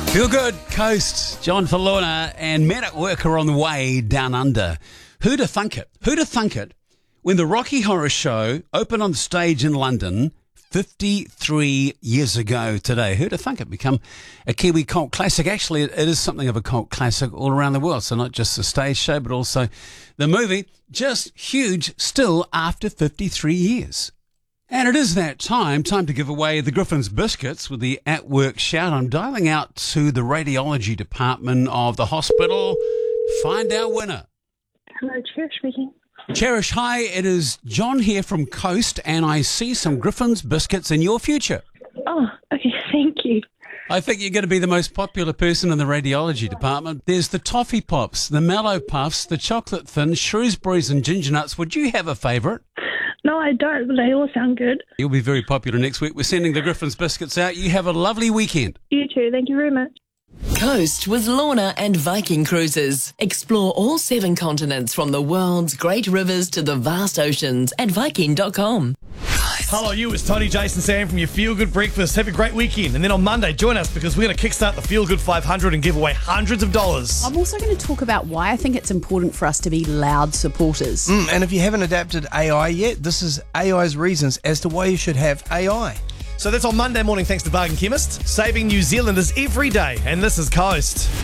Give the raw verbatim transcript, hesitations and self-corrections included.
Feel Good Coast, John Falona and Men at Work are on the way down under. Who'd have thunk it? Who'd have thunk it when the Rocky Horror Show opened on the stage in London fifty-three years ago today? Who'd have thunk it become a Kiwi cult classic? Actually, it is something of a cult classic all around the world. So not just the stage show, but also the movie. Just huge still after fifty-three years. And it is that time, time to give away the Griffin's Biscuits with the At Work shout. I'm dialing out to the radiology department of the hospital to find our winner. Hello, Cherish speaking. Cherish, hi, it is John here from Coast, and I see some Griffin's Biscuits in your future. Oh, okay, thank you. I think you're going to be the most popular person in the radiology department. There's the Toffee Pops, the Mallow Puffs, the Chocolate Thin, Shrewsbury's and Ginger Nuts. Would you have a favourite? No, I don't, but they all sound good. You'll be very popular next week. We're sending the Griffin's Biscuits out. You have a lovely weekend. You too, thank you very much. Coast with Lorna and Viking Cruises. Explore all seven continents from the world's great rivers to the vast oceans at viking dot com. Hello, you. It's Tony, Jason, Sam from your Feel Good Breakfast. Have a great weekend. And then on Monday, join us because we're going to kickstart the Feel Good five hundred and give away hundreds of dollars. I'm also going to talk about why I think it's important for us to be loud supporters. Mm, and if you haven't adapted A I yet, this is A I's reasons as to why you should have A I. So that's on Monday morning thanks to Bargain Chemist. Saving New Zealanders every day. And this is Coast.